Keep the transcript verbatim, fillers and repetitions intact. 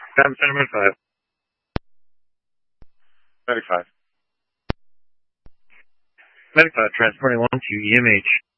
Cabin Center, Med five. Medic five. Medic five, transporting one to E M H.